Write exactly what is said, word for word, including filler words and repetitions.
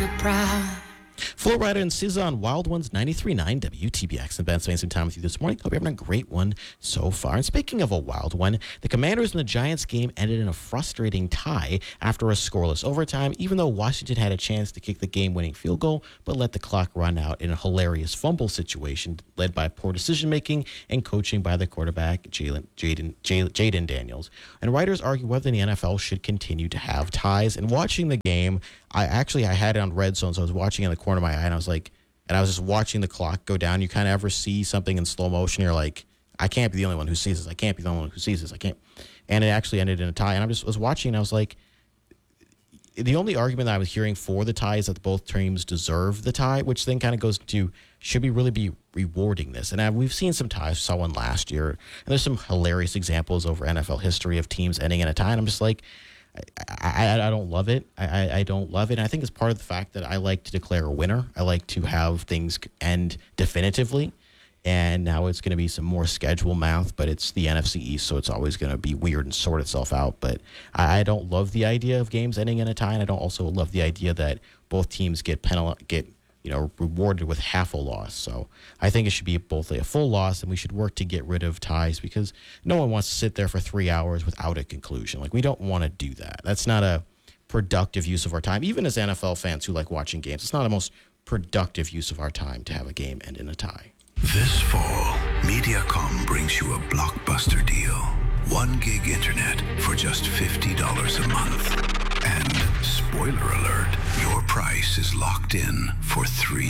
you proud. Flo Rida and S Z A on Wild Ones ninety-three point nine W T B X. And Ben, spending some time with you this morning. Hope you're having a great one so far. And speaking of a wild one, the Commanders and the Giants game ended in a frustrating tie after a scoreless overtime, even though Washington had a chance to kick the game-winning field goal, but let the clock run out in a hilarious fumble situation led by poor decision-making and coaching by the quarterback, Jalen, Jaden, Jaden Daniels. And writers argue whether the N F L should continue to have ties. And watching the game, I actually I had it on red zone, so I was watching in the corner of my eye, and I was like, and I was just watching the clock go down. You kind of ever see something in slow motion, you're like, I can't be the only one who sees this. I can't be the only one who sees this. I can't. And it actually ended in a tie. And I just was watching, and I was like, the only argument that I was hearing for the tie is that both teams deserve the tie, which then kind of goes to, should we really be rewarding this? And I, we've seen some ties. We saw one last year, and there's some hilarious examples over N F L history of teams ending in a tie. And I'm just like, I, I, I don't love it. I, I don't love it. And I think it's part of the fact that I like to declare a winner. I like to have things end definitively. And now it's going to be some more schedule math, but it's the N F C East, so it's always going to be weird and sort itself out. But I, I don't love the idea of games ending in a tie, and I don't also love the idea that both teams get penal get you know rewarded with half a loss. So I think it should be both a full loss, and we should work to get rid of ties because no one wants to sit there for three hours without a conclusion. Like, we don't want to do that. That's not a productive use of our time. Even as N F L fans who like watching games, it's not the most productive use of our time to have a game end in a tie. This fall, Mediacom brings you a blockbuster deal. One gig internet for just fifty dollars a month. And spoiler alert, your price is locked in for three